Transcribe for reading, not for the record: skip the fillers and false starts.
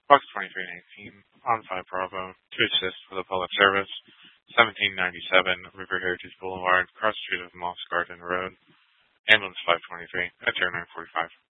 Box 2319, on 5 Bravo, to assist with a public service, 1797 River Heritage Boulevard, cross street of Moss Garden Road, ambulance 523, at 0945.